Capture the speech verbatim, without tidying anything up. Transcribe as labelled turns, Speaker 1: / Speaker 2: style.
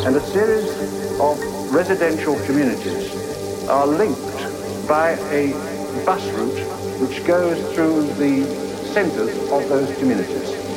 Speaker 1: And a series of residential communities are linked by a bus route which goes through the centres of those communities.